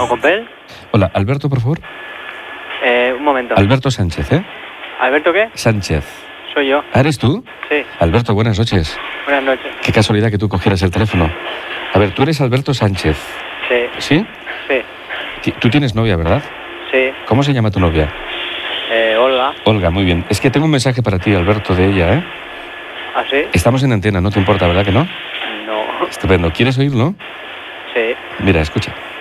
¿O con Pel? Hola, Alberto, por favor. Un momento. Alberto Sánchez, ¿eh? ¿Alberto qué? Sánchez. Soy yo. ¿Eres tú? Sí. Alberto, buenas noches. Buenas noches. Qué casualidad que tú cogieras el teléfono. A ver, tú eres Alberto Sánchez. Sí. ¿Sí? Sí. Tú tienes novia, ¿verdad? Sí. ¿Cómo se llama tu novia? Olga. Olga, muy bien. Es que tengo un mensaje para ti, Alberto, de ella, ¿eh? ¿Ah, sí? Estamos en antena, no te importa, ¿verdad que no? No. Estupendo. ¿Quieres oírlo? Sí. Mira, escucha.